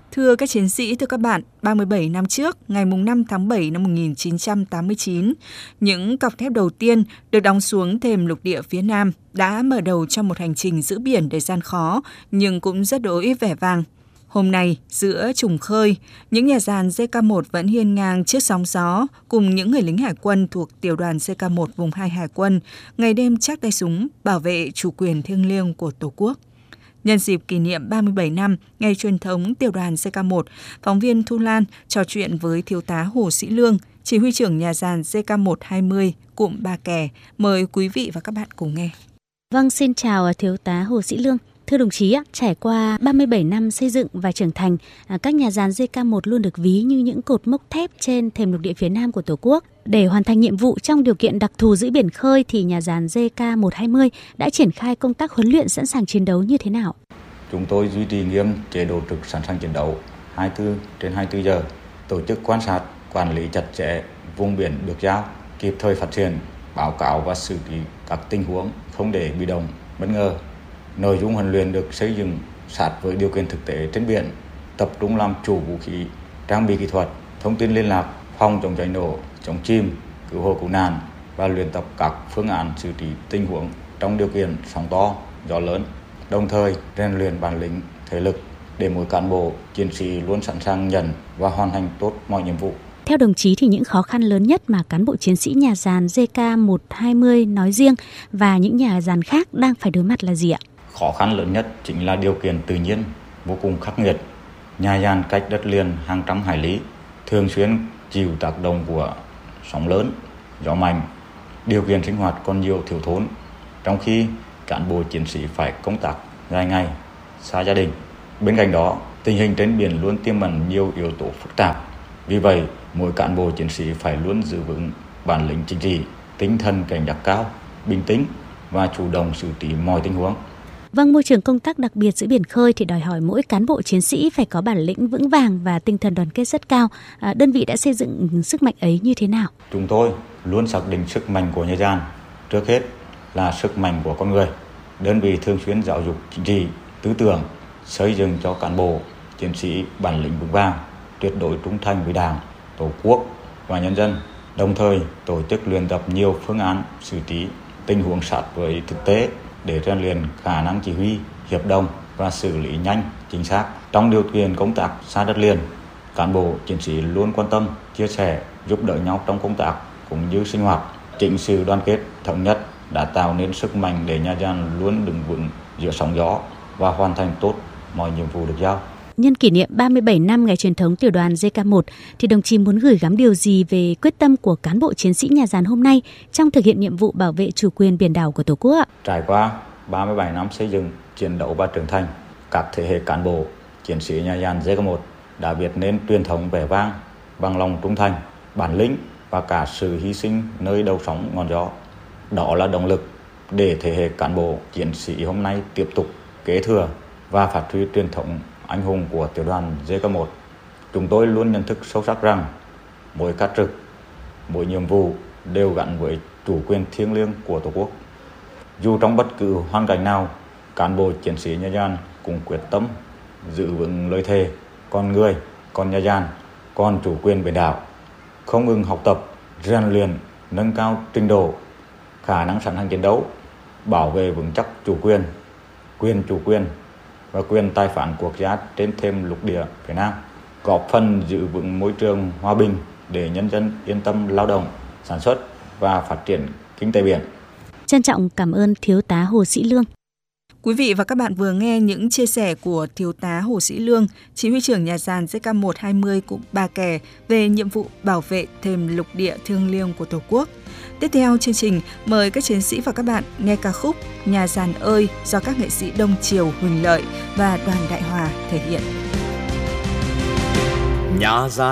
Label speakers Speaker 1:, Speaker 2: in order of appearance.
Speaker 1: Thưa các chiến sĩ, thưa các bạn, 37 năm trước, ngày 5 tháng 7 năm 1989, những cọc thép đầu tiên được đóng xuống thềm lục địa phía Nam đã mở đầu cho một hành trình giữ biển đầy gian khó, nhưng cũng rất đỗi vẻ vang. Hôm nay, giữa trùng khơi, những nhà giàn JK1 vẫn hiên ngang trước sóng gió cùng những người lính hải quân thuộc tiểu đoàn JK1 vùng 2 Hải quân, ngày đêm chắc tay súng bảo vệ chủ quyền thiêng liêng của Tổ quốc. Nhân dịp kỷ niệm 37 năm ngày truyền thống tiểu đoàn JK1, phóng viên Thu Lan trò chuyện với Thiếu tá Hồ Sĩ Lương, chỉ huy trưởng nhà giàn JK120, cụm Ba Kè. Mời quý vị và các bạn cùng nghe.
Speaker 2: Vâng, xin chào Thiếu tá Hồ Sĩ Lương. Thưa đồng chí, trải qua 37 năm xây dựng và trưởng thành, các nhà giàn JK1 luôn được ví như những cột mốc thép trên thềm lục địa phía Nam của Tổ quốc. Để hoàn thành nhiệm vụ trong điều kiện đặc thù giữ biển khơi thì nhà giàn JK120 đã triển khai công tác huấn luyện sẵn sàng chiến đấu như thế nào?
Speaker 3: Chúng tôi duy trì nghiêm chế độ trực sẵn sàng chiến đấu 24/24 giờ, tổ chức quan sát, quản lý chặt chẽ vùng biển được giao, kịp thời phát hiện, báo cáo và xử lý các tình huống không để bị động, bất ngờ. Nội dung huấn luyện được xây dựng sát với điều kiện thực tế trên biển, tập trung làm chủ vũ khí, trang bị kỹ thuật, thông tin liên lạc, phòng chống cháy nổ, chống chìm, cứu hộ cứu nạn và luyện tập các phương án xử lý tình huống trong điều kiện sóng to, gió lớn. Đồng thời rèn luyện bản lĩnh, thể lực để mỗi cán bộ, chiến sĩ luôn sẵn sàng nhận và hoàn thành tốt mọi nhiệm vụ.
Speaker 2: Theo đồng chí thì những khó khăn lớn nhất mà cán bộ chiến sĩ nhà giàn JK120 nói riêng và những nhà giàn khác đang phải đối mặt là gì ạ?
Speaker 3: Khó khăn lớn nhất chính là điều kiện tự nhiên vô cùng khắc nghiệt. Nhà giàn cách đất liền hàng trăm hải lý, thường xuyên chịu tác động của sóng lớn, gió mạnh. Điều kiện sinh hoạt còn nhiều thiếu thốn, trong khi cán bộ chiến sĩ phải công tác dài ngày, xa gia đình. Bên cạnh đó, tình hình trên biển luôn tiềm ẩn nhiều yếu tố phức tạp. Vì vậy, mỗi cán bộ chiến sĩ phải luôn giữ vững bản lĩnh chính trị, tinh thần cảnh giác cao, bình tĩnh và chủ động xử lý mọi tình huống.
Speaker 2: Vâng, môi trường công tác đặc biệt giữa biển khơi thì đòi hỏi mỗi cán bộ chiến sĩ phải có bản lĩnh vững vàng và tinh thần đoàn kết rất cao. Đơn vị đã xây dựng sức mạnh ấy như thế nào?
Speaker 3: Chúng tôi luôn xác định sức mạnh của nhà giàn. Trước hết là sức mạnh của con người. Đơn vị thường xuyên giáo dục chính trị, tư tưởng, xây dựng cho cán bộ, chiến sĩ bản lĩnh vững vàng, tuyệt đối trung thành với Đảng, Tổ quốc và nhân dân. Đồng thời tổ chức luyện tập nhiều phương án xử lý tình huống sát với thực tế để rèn luyện khả năng chỉ huy, hiệp đồng và xử lý nhanh, chính xác. Trong điều kiện công tác xa đất liền, cán bộ chiến sĩ luôn quan tâm, chia sẻ, giúp đỡ nhau trong công tác cũng như sinh hoạt. Chính sự đoàn kết, thống nhất đã tạo nên sức mạnh để nhà giàn luôn đứng vững giữa sóng gió và hoàn thành tốt mọi nhiệm vụ được giao.
Speaker 2: Nhân kỷ niệm 37 năm ngày truyền thống tiểu đoàn JK1 thì đồng chí muốn gửi gắm điều gì về quyết tâm của cán bộ chiến sĩ nhà giàn hôm nay trong thực hiện nhiệm vụ bảo vệ chủ quyền biển đảo của Tổ quốc ạ?
Speaker 3: Trải qua 37 năm xây dựng, chiến đấu và trưởng thành, các thế hệ cán bộ, chiến sĩ nhà giàn JK1 đã viết nên truyền thống vẻ vang bằng lòng trung thành, bản lĩnh và cả sự hy sinh nơi đầu sóng ngọn gió. Đó là động lực để thế hệ cán bộ, chiến sĩ hôm nay tiếp tục kế thừa và phát huy truyền thống anh hùng của tiểu đoàn JK1. Chúng tôi luôn nhận thức sâu sắc rằng mỗi ca trực, mỗi nhiệm vụ đều gắn với chủ quyền thiêng liêng của Tổ quốc. Dù trong bất cứ hoàn cảnh nào, cán bộ chiến sĩ nhà giàn cũng quyết tâm giữ vững lời thề con người, con nhà giàn, con chủ quyền biển đảo, không ngừng học tập, rèn luyện, nâng cao trình độ, khả năng sẵn sàng chiến đấu, bảo vệ vững chắc chủ quyền, quyền chủ quyền và quyền tài phán quốc gia trên thềm lục địa phía Nam, góp phần giữ vững môi trường hòa bình để nhân dân yên tâm lao động, sản xuất và phát triển kinh tế biển.
Speaker 2: Trân trọng cảm ơn Thiếu tá Hồ Sĩ Lương.
Speaker 1: Quý vị và các bạn vừa nghe những chia sẻ của Thiếu tá Hồ Sĩ Lương, chỉ huy trưởng nhà giàn JK120 cụm Ba Kè về nhiệm vụ bảo vệ thềm lục địa thiêng liêng của Tổ quốc. Tiếp theo chương trình, mời các chiến sĩ và các bạn nghe ca khúc Nhà giàn ơi do các nghệ sĩ Đông Triều, Huỳnh Lợi và Đoàn Đại Hòa thể hiện.
Speaker 4: Nhà giàn